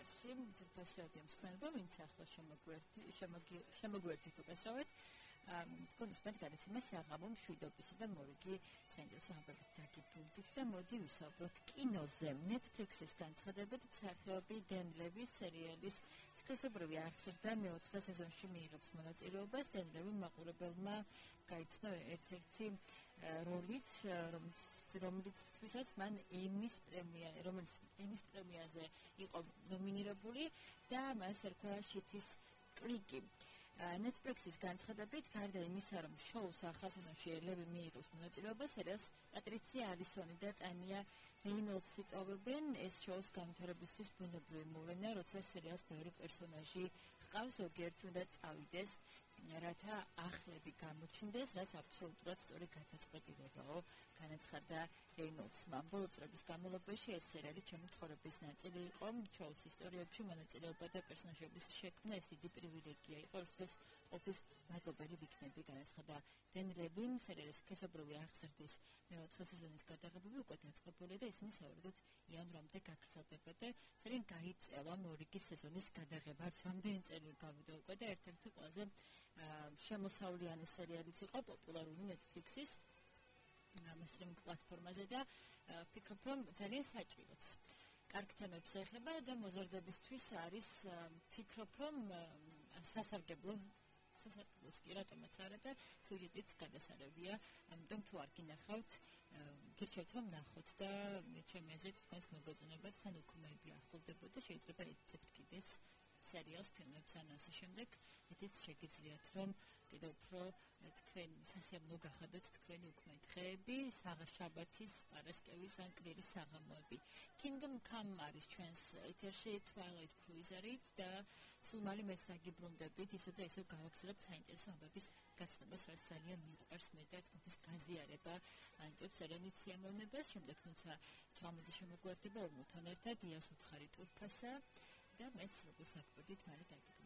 ეთერში ძვირფას რადიო მსმენელო, ვინც ახლა შემოგვერთით უკასრავეთ. თქვენ სპენდ გადაცემა საღამო მშვიდობისა და მორიგი საინტერესო ამბებით დაგიბრუნდით და მოდი ვისაუბროთ კინოზე. Netflix-ის განცხადებით მსახიობი დენ ლევის სერიალის სქესობრივი აღზრდა მეოთხე სეზონში მიიღებს მონაწილეობას. დენ ლევი მაყურებელმა გაიცნო ერთ-ერთი როლით, რომლითაც მან ემის პრემიაზე იყო ნომინირებული და მას ერქვა შითის კრიკი. Netflix-ის განცხადებით, გარდა იმისა, რომ შოუს ახალ სეზონში ლევი მიიღებს მონაწილეობას, სერიალს პატრიცია ალისონი და ტანია რეინოლდსი ტოვებენ. ეს შოუს განვითარებისთვის ბუნებრივი მოვლენა, როცა სერიალს ბევრი პერსონაჟი ჰყავს, ზოგიერთ უნდა წავიდეს, რათა ახლები გამოჩნდეს, რაც აბსოლუტურად სწორი გადაწყვეტილებაა, განაცხადა რეინოლდსმა. ბოლო წლების განმავლობაში ეს სერიალი ჩემი ცხოვრების ნაწილი იყო. შოუს ისტორიებში მონაწილეობა და პერსონაჟების შექმნა ეს დიდი პრივილეგია იყო, როდესაც მადლობელი ვიქნები, განაცხადა დენ ლევი. სერიალის სქესობრივი აღზრდის მეოთხე სეზონის გადაღებები უკვე დაწყებულია და ისინი სავარაუდოდ იანვრამდე გაგრძელდება და სერიალ გაიწევა მორიგი სეზონის გადაღება. რამდენი წელი გავიდა უკვე და ერთ-ერთი ყველაზე შემოსავლიანი სერიალიც იყო პოპულარული Netflix-ის სტრიმინგ პლატფორმაზე და ვფიქრობ, რომ ძალიან საჭიროც. კარგ თემებს ეხება და მოზარდებისთვის არის ვფიქრობ, რომ სასარგებლოც კი რატომაც არა და სიუჟეტიც გადასარევია. ამიტომ თუ არ გინახავთ, გირჩევთ რომ ნახოთ და ჩემი აზრით თქვენს მოგეწონებათ თან უკმეები ახლდებოდა, შეიძლება ეძებთ კიდეც სერიალს, ფილმებს ან ასე შემდეგ, ეთიც შეგიძლიათ რომ კიდევ უფრო თქვენ სასიამოვნო გახადოთ თქვენი უკმე დღეები, შაბათის, პარასკევის ან კვირის საღამოები. Kingdom Come არის ჩვენს ეთერში Twilight Cruiser-ით და სულ მალე მეც დაგიბრუნდებით, ისე და ისე გავაგრძელებთ საინტერესო ამბების გაცნობას, რაც ძალიან მიყვარს მე და თქვენთვის გაზიარება ანტებს სერენით სიამოვნებას. შემდეგ თუმცა ჩამოძე შემოგვერთება ორმოთან ერთად იას უთხარი ტურფასა და მეც როგორც საკვირდით მალე დაგიბრუნდებით.